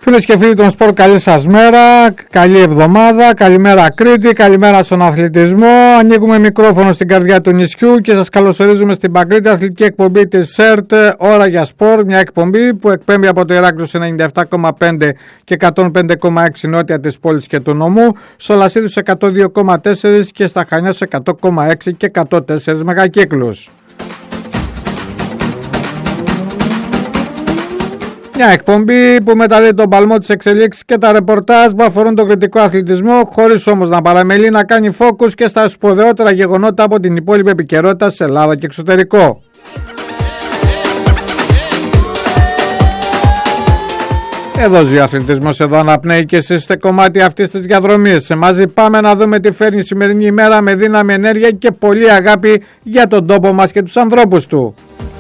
Φίλες και φίλοι των σπορ, καλή σας μέρα, καλή εβδομάδα, καλημέρα Κρήτη, καλημέρα στον αθλητισμό. Ανοίγουμε μικρόφωνο στην καρδιά του νησιού και σας καλωσορίζουμε στην παγκρίτικη αθλητική εκπομπή της ΣΕΡΤ, Ώρα για Σπορ, μια εκπομπή που εκπέμπει από το Ηράκλειο σε 97,5 και 105,6 νότια της πόλης και του νομού, στο Λασίδου σε 102,4 και στα Χανιά σε 100,6 και 104 μεγακύκλους. Μια εκπομπή που μεταδίδει τον παλμό της εξελίξης και τα ρεπορτάζ που αφορούν τον κριτικό αθλητισμό, χωρίς όμως να παραμελεί να κάνει focus και στα σπουδαιότερα γεγονότα από την υπόλοιπη επικαιρότητα σε Ελλάδα και εξωτερικό. Εδώ ζει ο αθλητισμός, εδώ αναπνέει και εσείς είστε κομμάτι αυτής της διαδρομής. Μαζί πάμε να δούμε τι φέρνει η σημερινή ημέρα με δύναμη, ενέργεια και πολλή αγάπη για τον τόπο μας και τους ανθρώπους του.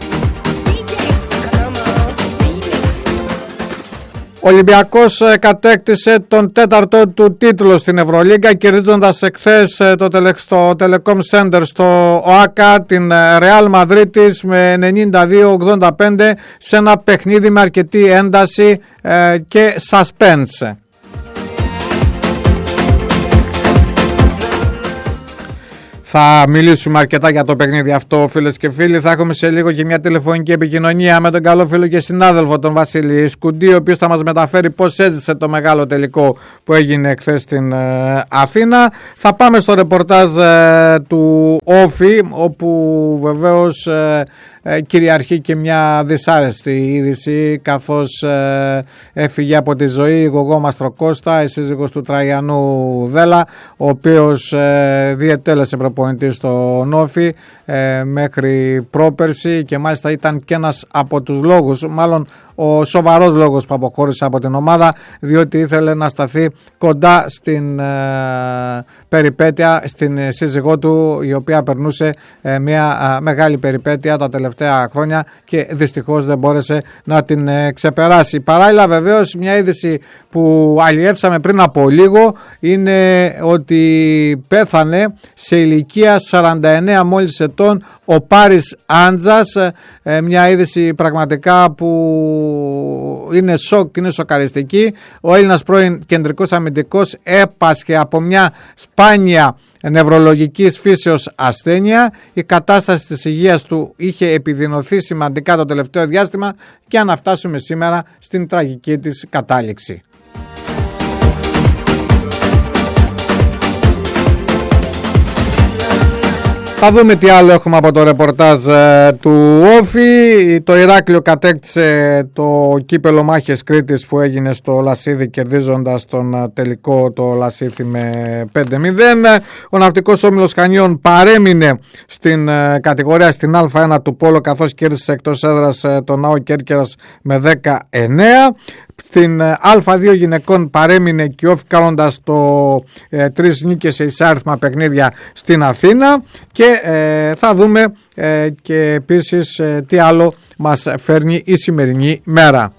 Ο Ολυμπιακός κατέκτησε τον τέταρτο του τίτλο στην Ευρωλίγκα, κερδίζοντας εχθές στο Telecom Center στο ΟΑΚΑ την Real Μαδρίτης με 92-85 σε ένα παιχνίδι με αρκετή ένταση και suspense. Θα μιλήσουμε αρκετά για το παιχνίδι αυτό, φίλες και φίλοι. Θα έχουμε σε λίγο και μια τηλεφωνική επικοινωνία με τον καλό φίλο και συνάδελφο τον Βασίλη Σκουντή, ο οποίος θα μας μεταφέρει πώς έζησε το μεγάλο τελικό που έγινε εχθές στην Αθήνα. Θα πάμε στο ρεπορτάζ του Όφη, όπου βεβαίως κυριαρχεί και μια δυσάρεστη είδηση, καθώς έφυγε από τη ζωή η Γογό Μαστροκώστα, η σύζυγος του Τραγιανού Δέλα, ο οποίος διετέλεσε προπονητής στον Όφη μέχρι πρόπερση και μάλιστα ήταν και ένας από τους λόγους, μάλλον ο σοβαρός λόγος που αποχώρησε από την ομάδα, διότι ήθελε να σταθεί κοντά στην περιπέτεια, στην σύζυγό του, η οποία περνούσε μια μεγάλη περιπέτεια τα τελευταία χρόνια και δυστυχώς δεν μπόρεσε να την ξεπεράσει. Παράλληλα, βεβαίως, μια είδηση που αλλιεύσαμε πριν από λίγο είναι ότι πέθανε σε ηλικία 49 μόλις ετών ο Πάρης Άντζας, μια είδηση πραγματικά που είναι σοκ, είναι σοκαριστική. Ο Έλληνας πρώην κεντρικός αμυντικός έπασχε από μια σπάνια νευρολογικής φύσεως ασθένεια. Η κατάσταση της υγείας του είχε επιδεινωθεί σημαντικά το τελευταίο διάστημα και να φτάσουμε σήμερα στην τραγική της κατάληξη. Θα δούμε τι άλλο έχουμε από το ρεπορτάζ του Όφη. Το Ηράκλειο κατέκτησε το κύπελο μάχες Κρήτης που έγινε στο Λασίδι, κερδίζοντας τον τελικό το Λασίδι με 5-0. Ο Ναυτικός Όμιλος Χανιών παρέμεινε στην κατηγορία στην Α1 του Πόλο, καθώς κέρδισε εκτός έδρας τον ΑΟ Κέρκυρας με 19. Στην Α2 γυναικών παρέμεινε και ο Όφη, κάνοντας το 3 νίκες σε εισάριθμα παιχνίδια στην Αθήνα, και θα δούμε και επίσης τι άλλο μας φέρνει η σημερινή μέρα.